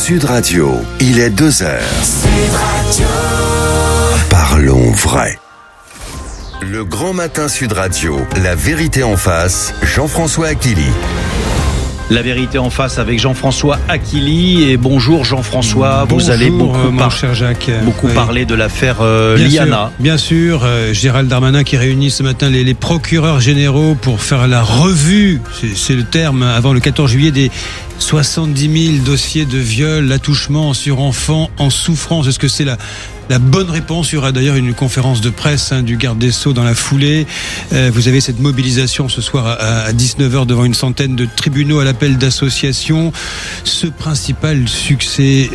Sud Radio, il est 2h. Sud Radio. Parlons vrai. Le grand matin Sud Radio, la vérité en face, Jean-François Aquili. La vérité en face avec Jean-François Aquili. Et bonjour Jean-François, bonjour, vous allez cher Jacques. beaucoup parler de l'affaire Liana. Bien sûr, Gérald Darmanin qui réunit ce matin les procureurs généraux pour faire la revue, c'est le terme, avant le 14 juillet des 70 000 dossiers de viol, l'attouchement sur enfants en souffrance. Est-ce que c'est la bonne réponse? Il y aura d'ailleurs une conférence de presse du garde des Sceaux dans la foulée. Vous avez cette mobilisation ce soir à 19h devant une centaine de tribunaux à l'appel d'associations. Ce principal suspect,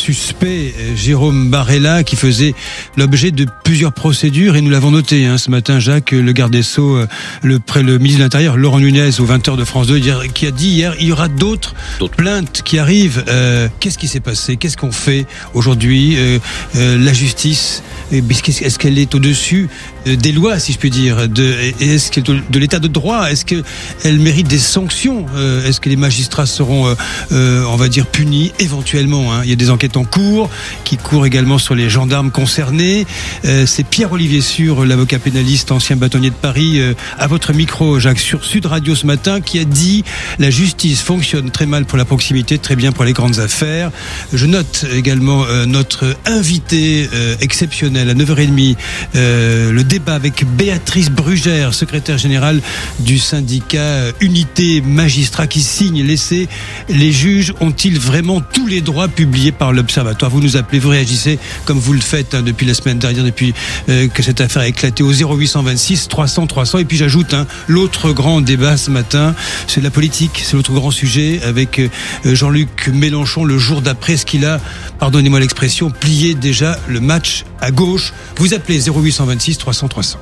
Jérôme Barella, qui faisait l'objet de plusieurs procédures, et nous l'avons noté ce matin, Jacques, le garde des Sceaux, le ministre de l'Intérieur, Laurent Nunez, aux 20h de France 2, qui a dit hier, il y aura d'autres plaintes qui arrivent. Qu'est-ce qui s'est passé? Qu'est-ce qu'on fait aujourd'hui? La justice, est-ce qu'elle est au-dessus des lois, si je puis dire, est-ce qu'elle est de l'état de droit? Est-ce qu'elle mérite des sanctions? Est-ce que les magistrats seront, on va dire, punis éventuellement? Il y a des enquêtes en cours qui courent également sur les gendarmes concernés. C'est Pierre-Olivier Sûr, l'avocat pénaliste, ancien bâtonnier de Paris, à votre micro, Jacques, sur Sud Radio ce matin, qui a dit: la justice fonctionne très mal pour la proximité, très bien pour les grandes affaires. Je note également notre invité exceptionnel à 9h30, le débat avec Béatrice Brugère, secrétaire générale du syndicat Unité Magistrats, qui signe l'essai Les juges ont-ils vraiment tous les droits, publiés par l'Observatoire. Vous nous appelez, vous réagissez comme vous le faites depuis la semaine dernière, depuis que cette affaire a éclaté, au 0826 300 300. Et puis j'ajoute l'autre grand débat ce matin, c'est la politique, c'est l'autre grand sujet, avec Jean-Luc Mélenchon le jour d'après ce qu'il a, pardonnez-moi l'expression, plié déjà le match à gauche. Vous appelez 0826 300 300.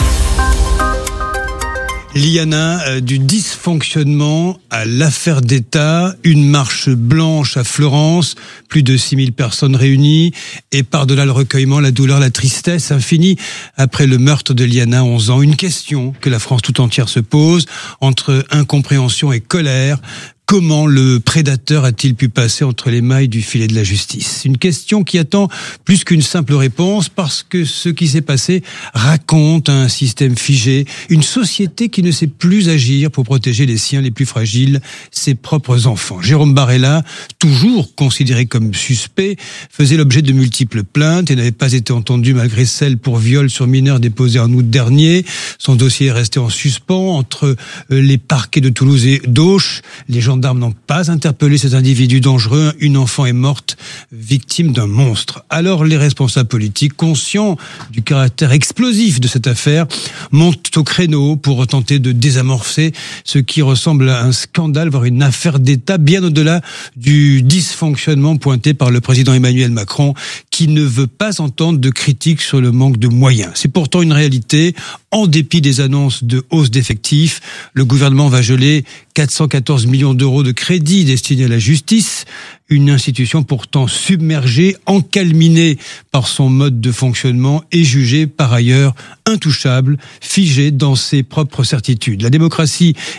Liana, du dysfonctionnement à l'affaire d'État, une marche blanche à Florence, plus de 6000 personnes réunies, et par-delà le recueillement, la douleur, la tristesse infinie après le meurtre de Liana, 11 ans. Une question que la France tout entière se pose, entre incompréhension et colère. Comment le prédateur a-t-il pu passer entre les mailles du filet de la justice? Une question qui attend plus qu'une simple réponse, parce que ce qui s'est passé raconte un système figé, une société qui ne sait plus agir pour protéger les siens les plus fragiles, ses propres enfants. Jérôme Barella, toujours considéré comme suspect, faisait l'objet de multiples plaintes et n'avait pas été entendu malgré celle pour viol sur mineur déposée en août dernier. Son dossier est resté en suspens entre les parquets de Toulouse et d'Auch. Les gendarmes n'ont pas interpellé cet individu dangereux. Une enfant est morte, victime d'un monstre. Alors les responsables politiques, conscients du caractère explosif de cette affaire, montent au créneau pour tenter de désamorcer ce qui ressemble à un scandale, voire une affaire d'État, bien au-delà du dysfonctionnement pointé par le président Emmanuel Macron, qui ne veut pas entendre de critiques sur le manque de moyens. C'est pourtant une réalité. En dépit des annonces de hausse d'effectifs, le gouvernement va geler 414 millions d'euros de crédits destinés à la justice, une institution pourtant submergée, encalminée par son mode de fonctionnement et jugée par ailleurs intouchable, figée dans ses propres certitudes. La démocratie